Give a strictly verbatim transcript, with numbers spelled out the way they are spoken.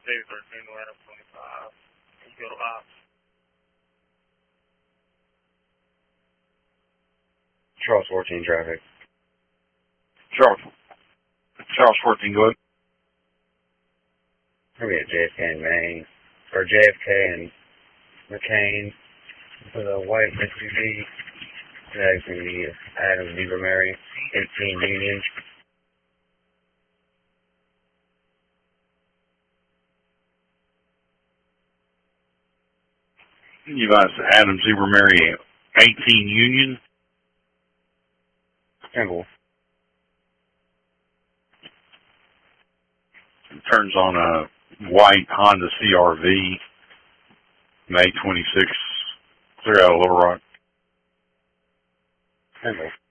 David thirteen, Atlanta twenty-five. You go to ops. Charles fourteen traffic. Charles. Charles fourteen, go ahead. Maybe at J F K and Maine. Or J F K and McCain. With a white S U V. That's going to be Adam Liebermary, eighteen Union. You guys, Adam Liebermary, eighteen Union. Temple. Turns on a white Honda C R V, May twenty-sixth, clear out of Little Rock. Temple.